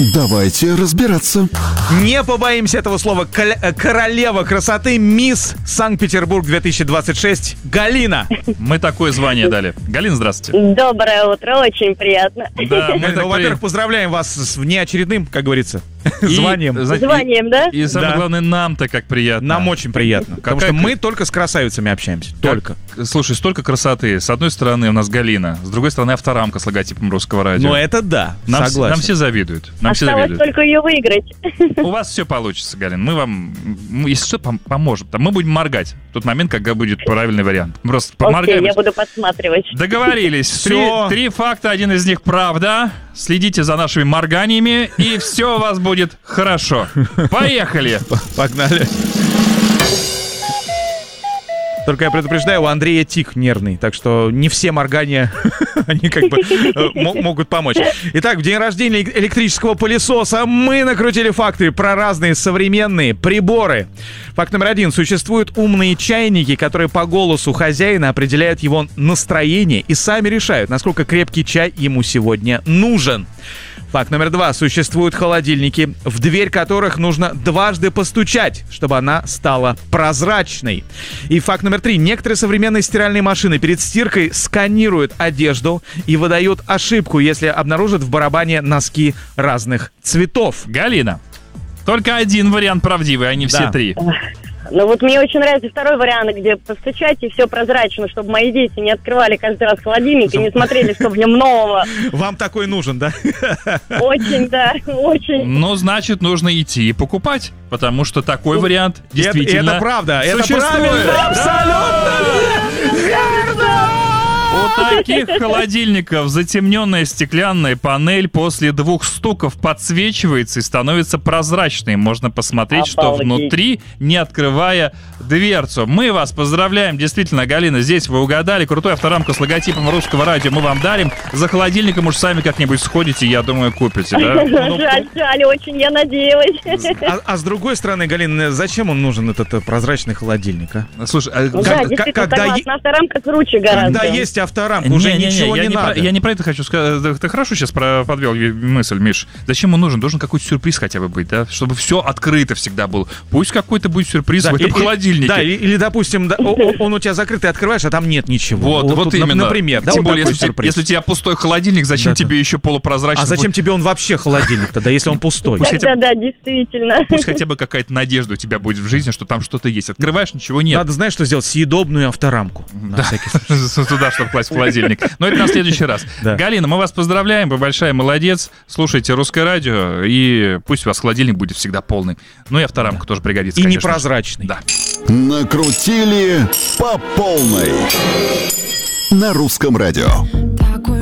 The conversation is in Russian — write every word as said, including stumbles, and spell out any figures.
Давайте разбираться. Не побоимся этого слова. Королева красоты, мисс Санкт-Петербург две тысячи двадцать шесть, Галина. Мы такое звание дали. Галина, здравствуйте. Доброе утро, очень приятно. Да, мы Ну, так во-первых, поздравляем вас с внеочередным, как говорится, И- званием. за- Званием, да? И самое Да. главное, нам-то как приятно. Нам очень приятно, потому Какая что к- мы только с красавицами общаемся. Как- Только. Слушай, столько красоты. С одной стороны у нас Галина, с другой стороны авторамка с логотипом Русского радио. Но это да, нам, согласен. нам все завидуют. Нам все Осталось завидуют. только ее выиграть. У вас все получится, Галин. Мы вам, м, если что, пом- поможем. Там мы будем моргать в тот момент, когда будет правильный вариант. Просто Окей, поморгаем. я буду подсматривать. Договорились. Три, Всё. три факта, один из них правда. Следите за нашими морганиями, и все у вас будет хорошо. Поехали! Погнали. Только я предупреждаю, у Андрея тик нервный, так что не все моргания, они как бы э, мо- могут помочь. Итак, в день рождения элек- электрического пылесоса мы накрутили факты про разные современные приборы. Факт номер один. Существуют умные чайники, которые по голосу хозяина определяют его настроение и сами решают, насколько крепкий чай ему сегодня нужен. Факт номер два. Существуют холодильники, в дверь которых нужно дважды постучать, чтобы она стала прозрачной. И факт номер три. Некоторые современные стиральные машины перед стиркой сканируют одежду и выдают ошибку, если обнаружат в барабане носки разных цветов. Галина, только один вариант правдивый, а не все Да. три. Ну вот мне очень нравится второй вариант, где постучать и все прозрачно, чтобы мои дети не открывали каждый раз холодильник и не смотрели, что в нем нового. Вам такой нужен, да? Очень, да, очень. Ну, значит, нужно идти и покупать, потому что такой вариант И это, действительно это правда, это существует. правильно, абсолютно верно! У таких холодильников затемненная стеклянная панель после двух стуков подсвечивается и становится прозрачной. Можно посмотреть, что Обалдеть. внутри, не открывая дверцу. Мы вас поздравляем. Действительно, Галина, здесь вы угадали. Крутой авторамку с логотипом Русского радио мы вам дарим. За холодильником уж сами как-нибудь сходите, я думаю, купите, да? Ну, Жаль, жаль, очень я надеялась. А, а с другой стороны, Галина, зачем он нужен, этот э, прозрачный холодильник, а? Слушай, а Ну как- да, как- действительно, когда е- согласна, авторамка круче гораздо. Когда есть авторамка, уже Не-не-не, ничего я не, не надо. Про, я не про это хочу сказать. Ты, ты хорошо сейчас про, подвел мысль, Миш. Зачем он нужен? Должен какой-то сюрприз хотя бы быть, да? Чтобы все открыто всегда было. Пусть какой-то будет сюрприз Да, в этом и- и- холодильнике. Да, или, или, допустим, да, о- о- он у тебя закрыт, ты открываешь, а там нет ничего. Вот, вот, тут, именно. Например, да, Тем вот более, такой если, сюрприз. если у тебя пустой холодильник, зачем Да-да. тебе еще полупрозрачный? А зачем тебе он вообще холодильник тогда, если он пустой? Пусть хотя Да, бы- да, действительно. Пусть хотя бы какая-то надежда у тебя будет в жизни, что там что-то есть. Открываешь, ничего нет. Надо, знаешь, что сделать? Съедобную авторамку. На всякий случай. Туда, чтобы класть в холодильник. Но это на следующий раз. Да. Галина, мы вас поздравляем, вы большая молодец. Слушайте Русское радио, и пусть у вас холодильник будет всегда полный. Ну и авторамка тоже пригодится, И конечно же. непрозрачный. Да. Накрутили по полной. На Русском радио.